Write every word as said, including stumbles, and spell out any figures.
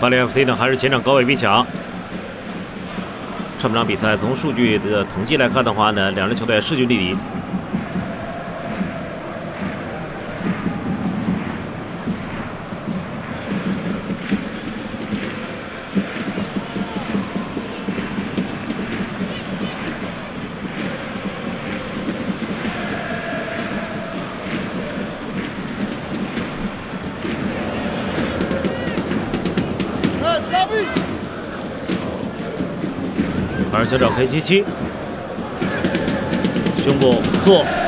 巴黎 F C 呢还是前场高位逼抢。上半场比赛从数据的统计来看的话呢，两支球队势均力敌。 而球找 K 七七，胸部做